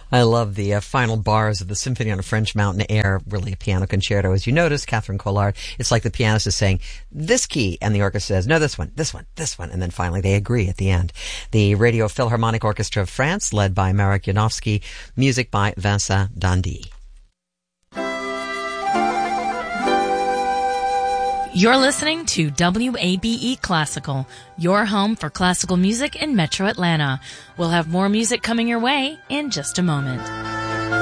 I love the final bars of the Symphony on a French Mountain Air, really a piano concerto. As you notice, Catherine Collard, it's like the pianist is saying, this key, and the orchestra says, no, this one, this one, this one, and then finally they agree at the end. The Radio Philharmonic Orchestra of France, led by Marek Janowski, music by Vincent Dandy. You're listening to WABE Classical, your home for classical music in Metro Atlanta. We'll have more music coming your way in just a moment.